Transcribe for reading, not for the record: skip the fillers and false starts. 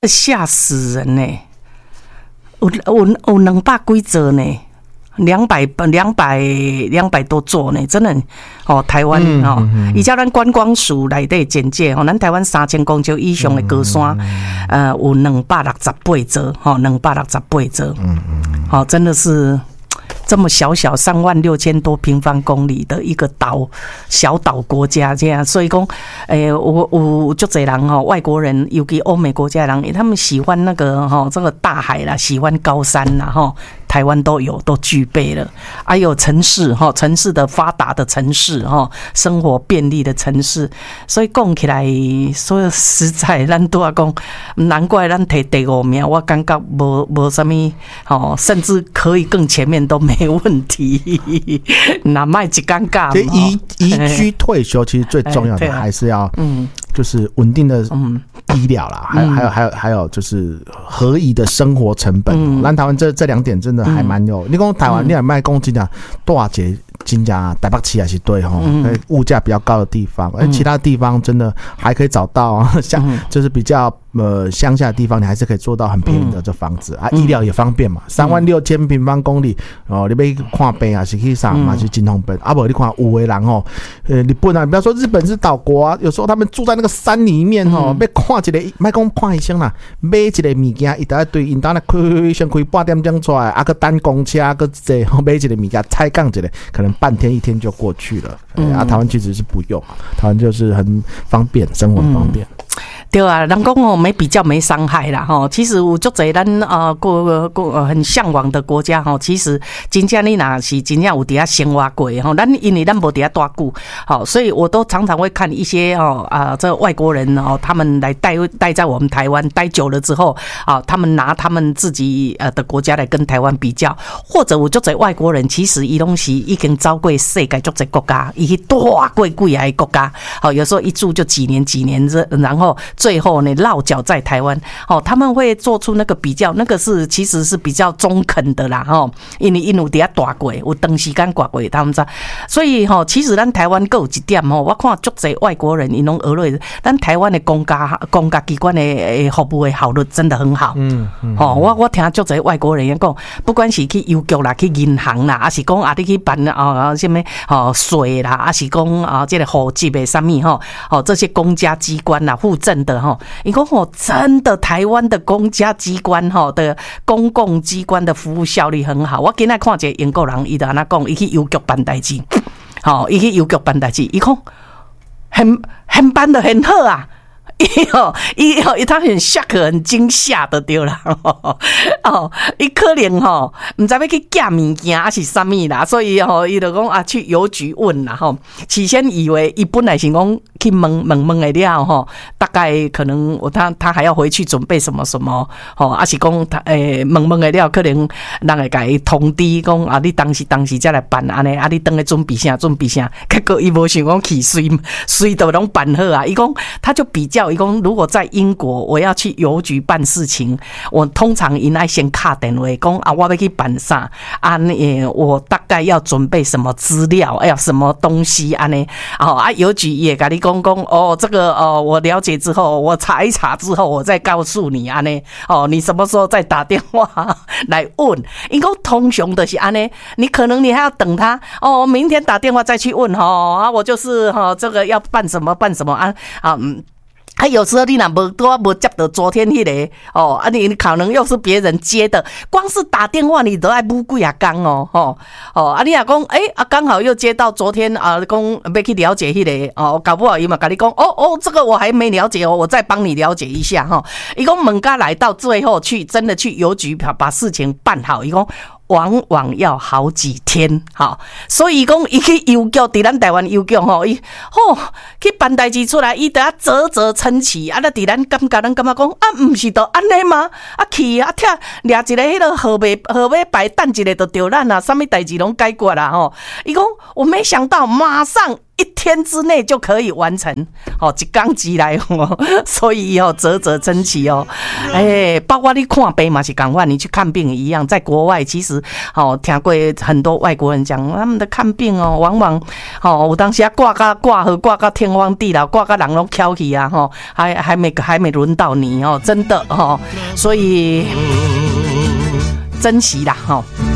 吓死人呢！有200几座呢，200多座呢，真的台湾依照咱观光署内底简介咱台湾3000公尺以上的高山，有268座，268座，真的是。这么小36000多平方公里的一个小岛国家这样，所以讲，我很多人外国人，尤其欧美国家的人，他们喜欢那个这个大海啦，喜欢高山啦台湾都具备了，还有城市的发达的城市生活便利的城市，所以讲起来，所以实在咱都要讲，难怪咱摕第5名，我感觉无什么甚至可以更前面都没问题。哪卖一尴尬？ 宜居退休，其实最重要的还是要就是稳定的医疗啦，还有就是合宜的生活成本。咱台湾这2点真的还蛮有。你讲台湾，你也卖讲真正大节真正台北市也是对物价比较高的地方，而其他地方真的还可以找到像就是比较乡下的地方，你还是可以做到很便宜的这房子医疗也方便嘛，36000平方公里你要看病还是去上嘛是真方便不你看有的人日本啊，不要说日本是岛国有时候他们住在那个山里面要看一个，别讲看医生啦，买一个物件一大堆，因当先开8点钟出来去等公车去买一个物件踩杠一个，可能半天1天就过去了。台湾其实是不用，台湾就是很方便，生活很方便。 对啊，人讲没比较没伤害啦其实有很多咱很向往的国家其实真正你若是真正有在生活过咱因为咱无在住久所以我都常常会看一些这外国人他们来待在我们台湾待久了之后他们拿他们自己的国家来跟台湾比较，或者有很多外国人其实他都是已经走过世界很多国家，他去大过几个国家有时候一住就几年，然后最后呢落脚在台湾他们会做出那个比较，那个是其实是比较中肯的啦因为因有在大过，有长时间过过他们知道，所以其实咱台湾还有一点我看很多外国人他们学了咱台湾的公家机关的服务的效率真的很好我听很多外国人讲，不管是去邮局啦，去银行啦，还是讲你去办什么税啦，还是讲这个户籍的什么这些公家机关啦户政的他说真的台湾的公家机关的公共机关的服务效率很好。我今天看一个英国人他就这样说，他去邮局办代志他说很办得很好啊他很shock很惊吓的对啦他可能不知道要去寄物件还是什么啦，所以他就说去邮局问啦起先以为他本来是说去问的了大概可能他还要回去准备什么什么还是说问的了可能人会给他通知说你当时才来办这样你回去准备啥结果他没想说去随都都办好他说他就比较他说如果在英国我要去邮局办事情，我通常他要先打电话说我要去办啥我大概要准备什么资料要什么东西邮局也跟你说这个我了解之后我查一查之后我再告诉你你什么时候再打电话来问。他说通常就是这样，你可能你还要等他明天打电话再去问我就是这个要办什么有时候你若没接到昨天那个你可能又是别人接的，光是打电话你都要补几啊天你若讲刚好又接到昨天讲要去了解那个搞不好他们跟你讲这个我还没了解我再帮你了解一下他说问家来到最后真的去邮局把事情办好，他说往往要好几天所以说他去邮局在咱台湾邮局去办代志出来他就要啧称奇咱在咱感觉讲不是都这样吗去抓一个那个号码牌等一下就对咱什么代志都解决啦他说我没想到马上 1天之内就可以完成，一天之内所以啧啧称奇包括你看病嘛是同样，你去看病一样，在国外其实听过很多外国人讲，他们的看病往往有当时挂到天荒地老，挂到人都翘起啊还没轮到你真的所以珍惜啦